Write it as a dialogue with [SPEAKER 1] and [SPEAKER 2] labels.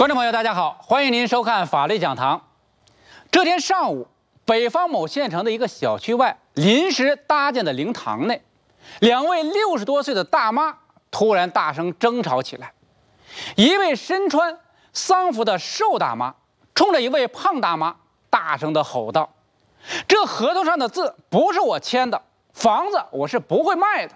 [SPEAKER 1] 观众朋友，大家好，欢迎您收看法律讲堂。这天上午，北方某县城的一个小区外临时搭建的灵堂内，两位60多岁的大妈突然大声争吵起来。一位身穿丧服的瘦大妈冲着一位胖大妈大声地吼道：“这合同上的字不是我签的，房子我是不会卖的。”